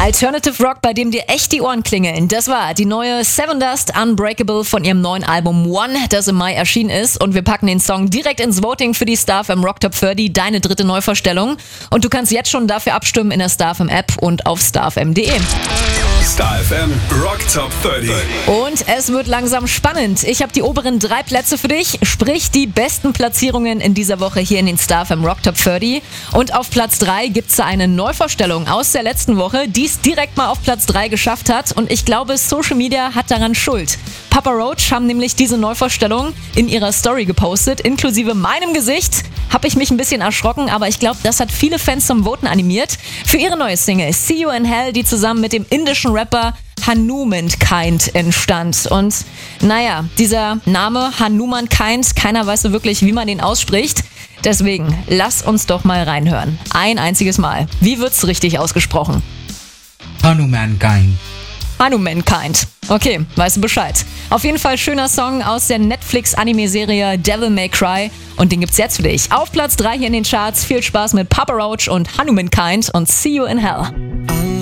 Alternative Rock, bei dem dir echt die Ohren klingeln. Das war die neue Seven Dust Unbreakable von ihrem neuen Album One, das im Mai erschienen ist. Und wir packen den Song direkt ins Voting für die StarFM Rock Top 30, deine dritte Neuvorstellung. Und du kannst jetzt schon dafür abstimmen in der StarFM App und auf starfm.de. StarFM Rock Top 30. Und es wird langsam spannend. Ich habe die oberen 3 Plätze für dich, sprich die besten Platzierungen in dieser Woche hier in den StarFM Rock Top 30. Und auf Platz 3 gibt es eine Neuvorstellung aus der letzten Woche, die es direkt mal auf Platz 3 geschafft hat. Und ich glaube, Social Media hat daran Schuld. Papa Roach haben nämlich diese Neuvorstellung in ihrer Story gepostet, inklusive meinem Gesicht. Habe ich mich ein bisschen erschrocken, aber ich glaube, das hat viele Fans zum Voten animiert. Für ihre neue Single See You in Hell, die zusammen mit dem indischen Rapper Hanumankind entstand. Und naja, dieser Name Hanumankind, keiner weiß so wirklich, wie man den ausspricht. Deswegen, lass uns doch mal reinhören. Ein einziges Mal. Wie wird's richtig ausgesprochen? Hanumankind. Hanumankind. Okay, weißt du Bescheid. Auf jeden Fall schöner Song aus der Netflix-Anime-Serie Devil May Cry. Und den gibt's jetzt für dich. Auf Platz 3 hier in den Charts. Viel Spaß mit Papa Roach und Hanumankind und See You in Hell.